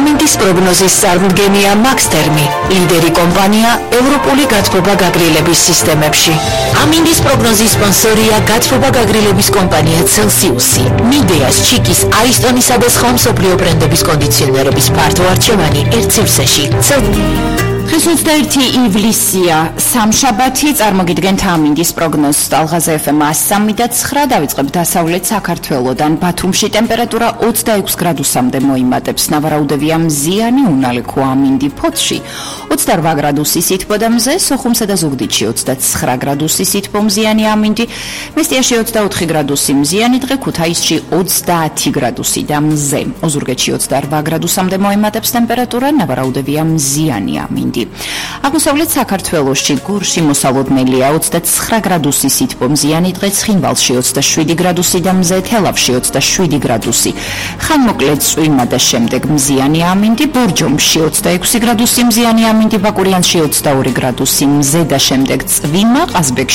ამინდის პროგნოზის წარმომადგენელია მაქსტერმი, ლიდერი კომპანია ევროპული გათბობა გაგრილების სისტემებში. ამინდის პროგნოზის სპონსორია გათბობა გაგრილების კომპანია Celsius. მიდეას, ჩიკის, არისტონისა და სხვა მსოფლიო ბრენდების კონდიციონერების ფართო არჩევანი ერთ სივრცეში. დღეს 21 ივლისია, სამშაბათი, წარმოგიდგენთ ამინდის პროგნოზს ტალღაზე FM 103.9 დავიწყებ დასავლეთ საქართველოდან. ბათუმში ტემპერატურა 26 გრადუსამდე მოიმატებს, ნავარაუდევია მზიანი უნალექო ამინდი. ფოთში 28 გრადუსი სითბო და მზე, სოხუმსა და ზუგდიდში 29 გრადუსი სითბო მზიანი ამინდი, მესტიაში 24 გრადუსი მზიანი დღე, ქუთაისში 30 გრადუსი და მზე, ოზურგეთში 28 გრადუსამდე მოიმატებს ტემპერატურა, ნავარაუდევია მზიანი ამინდი. აღმოსავლეთ საქართველოში გორში მოსალოდნელია 29 გრადუსი სითბო მზიანი დღე, ცხინვალში 27 გრადუსი და მზე, თელავში 27 გრადუსი. ხანმოკლე წვიმა და შემდეგ მზიანი ამინდი, ბორჯომში 26 გრადუსი მზიანი ამინდი, ბაკურიანში 22 გრადუსი მზე და შემდეგ წვიმა, ყაზბეგში